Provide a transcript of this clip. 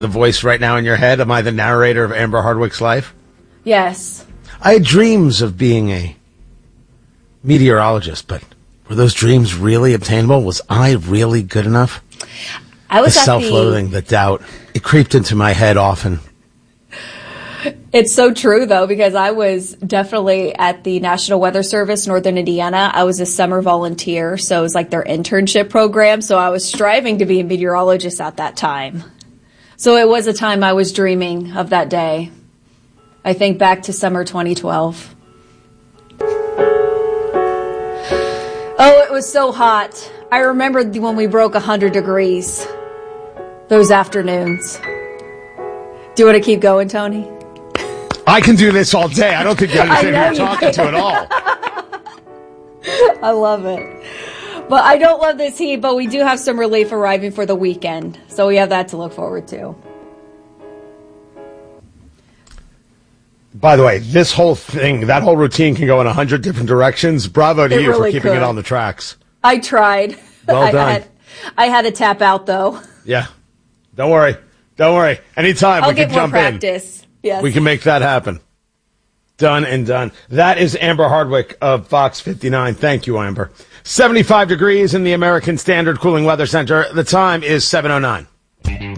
the voice right now in your head? Am I the narrator of Amber Hardwick's life? Yes. I had dreams of being a meteorologist, but were those dreams really obtainable? Was I really good enough? I was the self-loathing, the doubt. It creeped into my head often. It's so true, though, because I was definitely at the National Weather Service, Northern Indiana. I was a summer volunteer, so it was like their internship program. So I was striving to be a meteorologist at that time. So it was a time I was dreaming of that day. I think back to summer 2012. Oh, it was so hot. I remember when we broke 100 degrees those afternoons. Do you want to keep going, Tony? I can do this all day. I don't think you understand who you're talking to at all. I love it. But I don't love this heat, but we do have some relief arriving for the weekend. So we have that to look forward to. By the way, this whole thing, that whole routine can go in 100 different directions. Bravo to you really for keeping could. it on the tracks. I tried. Well done. I had to tap out, though. Yeah. Don't worry. Don't worry. Anytime we can jump practice. Yes. We can make that happen. Done and done. That is Amber Hardwick of Fox 59. Thank you, Amber. 75 degrees in the American Standard Cooling Weather Center. The time is 7:09.